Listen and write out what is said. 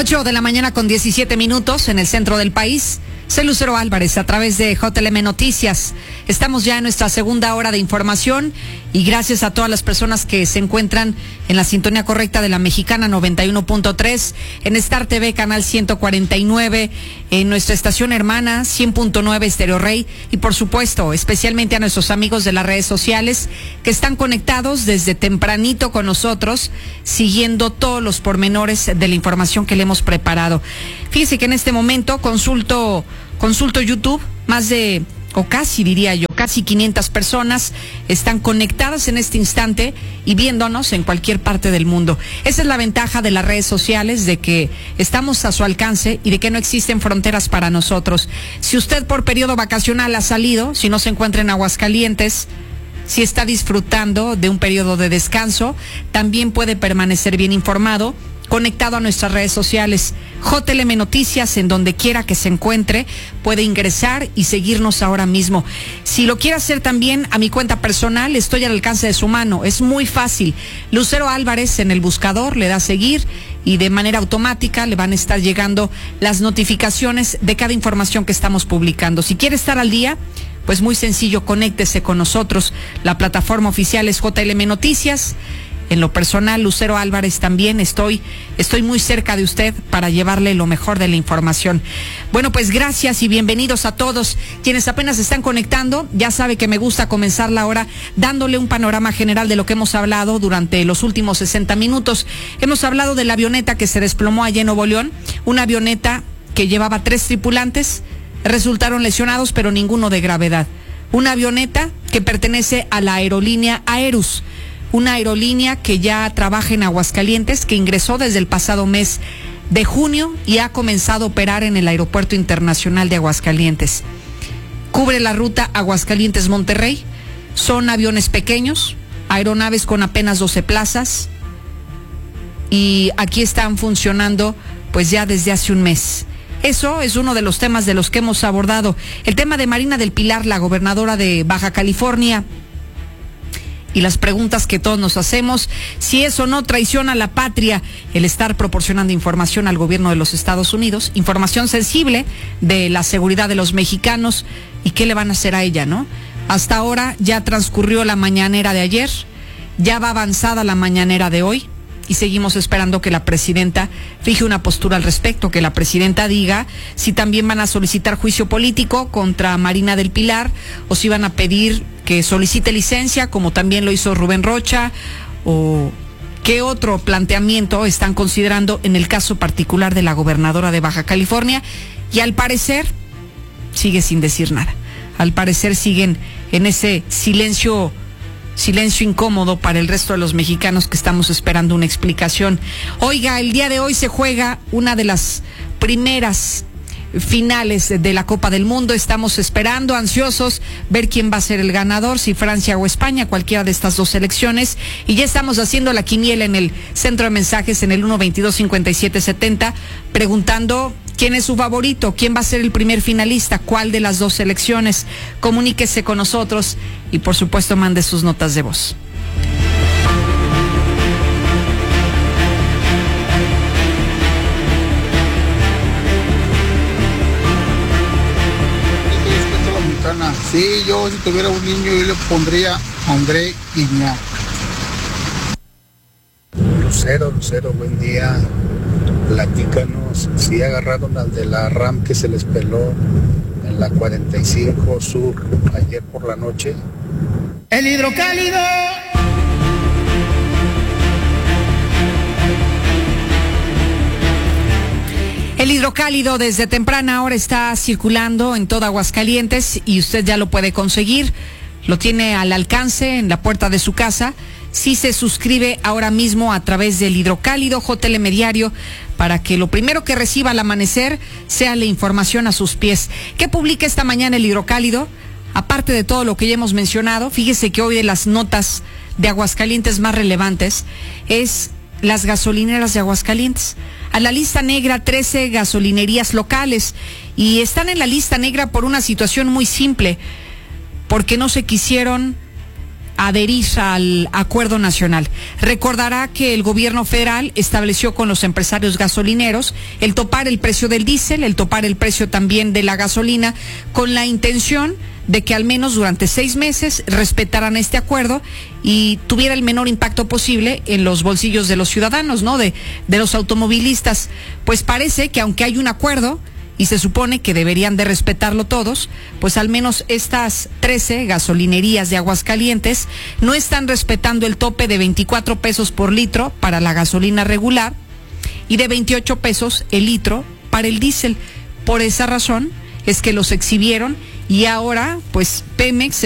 8 de la mañana con 17 minutos en el centro del país. Soy Lucero Álvarez a través de JLM Noticias. Estamos ya en nuestra segunda hora de información y gracias a todas las personas que se encuentran en la sintonía correcta de la Mexicana 91.3, en Star TV Canal 149, en nuestra estación hermana 100.9 Estéreo Rey y por supuesto especialmente a nuestros amigos de las redes sociales que están conectados desde tempranito con nosotros, siguiendo todos los pormenores de la información que le hemos preparado. Fíjese que en este momento consulto YouTube, más de, o casi diría yo, casi 500 personas están conectadas en este instante y viéndonos en cualquier parte del mundo. Esa es la ventaja de las redes sociales, de que estamos a su alcance y de que no existen fronteras para nosotros. Si usted por periodo vacacional ha salido, si no se encuentra en Aguascalientes, si está disfrutando de un periodo de descanso, también puede permanecer bien informado, conectado a nuestras redes sociales. JLM Noticias, en donde quiera que se encuentre, puede ingresar y seguirnos ahora mismo. Si lo quiere hacer también a mi cuenta personal, estoy al alcance de su mano. Es muy fácil. Lucero Álvarez en el buscador, le da a seguir y de manera automática le van a estar llegando las notificaciones de cada información que estamos publicando. Si quiere estar al día, pues muy sencillo, conéctese con nosotros. La plataforma oficial es JLM Noticias. En lo personal, Lucero Álvarez también, estoy muy cerca de usted para llevarle lo mejor de la información. Bueno, pues gracias y bienvenidos a todos quienes apenas se están conectando. Ya sabe que me gusta comenzar la hora dándole un panorama general de lo que hemos hablado durante los últimos 60 minutos. Hemos hablado de la avioneta que se desplomó allá en Nuevo León, una avioneta que llevaba 3 tripulantes, resultaron lesionados, pero ninguno de gravedad. Una avioneta que pertenece a la aerolínea Aerus, una aerolínea que ya trabaja en Aguascalientes, que ingresó desde el pasado mes de junio y ha comenzado a operar en el Aeropuerto Internacional de Aguascalientes. Cubre la ruta Aguascalientes-Monterrey. Son aviones pequeños, aeronaves con apenas 12 plazas y aquí están funcionando pues ya desde hace un mes. Eso es uno de los temas de los que hemos abordado. El tema de Marina del Pilar, la gobernadora de Baja California, y las preguntas que todos nos hacemos, si es o no traición a la patria el estar proporcionando información al gobierno de los Estados Unidos, información sensible de la seguridad de los mexicanos, y qué le van a hacer a ella, ¿no? Hasta ahora ya transcurrió la mañanera de ayer, ya va avanzada la mañanera de hoy, y seguimos esperando que la presidenta fije una postura al respecto, que la presidenta diga si también van a solicitar juicio político contra Marina del Pilar o si van a pedir que solicite licencia, como también lo hizo Rubén Rocha, o qué otro planteamiento están considerando en el caso particular de la gobernadora de Baja California. Y al parecer sigue sin decir nada. Al parecer siguen en ese silencio incómodo para el resto de los mexicanos que estamos esperando una explicación. Oiga, el día de hoy se juega una de las primeras finales de la Copa del Mundo. Estamos esperando, ansiosos, ver quién va a ser el ganador, si Francia o España, cualquiera de estas dos selecciones. Y ya estamos haciendo la quiniela en el centro de mensajes en el 122-5770, preguntando quién es su favorito, quién va a ser el primer finalista, cuál de las dos selecciones. Comuníquese con nosotros y por supuesto mande sus notas de voz. Sí, yo si tuviera un niño yo le pondría André Guiñac. Lucero, buen día. Platícanos si agarraron al de la RAM que se les peló en la 45 Sur ayer por la noche. El hidrocálido. El hidrocálido desde temprana hora está circulando en toda Aguascalientes y usted ya lo puede conseguir. Lo tiene al alcance en la puerta de su casa. Si se suscribe ahora mismo a través del hidrocálido JLM Diario, para que lo primero que reciba al amanecer sea la información a sus pies. ¿Qué publica esta mañana el hidrocálido? Aparte de todo lo que ya hemos mencionado, fíjese que hoy de las notas de Aguascalientes más relevantes es las gasolineras de Aguascalientes. A la lista negra 13 gasolinerías locales, y están en la lista negra por una situación muy simple, porque no se quisieron adherir al acuerdo nacional. Recordará que el gobierno federal estableció con los empresarios gasolineros el topar el precio del diésel, el topar el precio también de la gasolina, con la intención de que al menos durante 6 meses respetaran este acuerdo y tuviera el menor impacto posible en los bolsillos de los ciudadanos, ¿no? De los automovilistas. Pues parece que aunque hay un acuerdo y se supone que deberían de respetarlo todos, pues al menos estas 13 gasolinerías de Aguascalientes no están respetando el tope de 24 pesos por litro para la gasolina regular y de 28 pesos el litro para el diésel. Por esa razón es que los exhibieron y ahora pues Pemex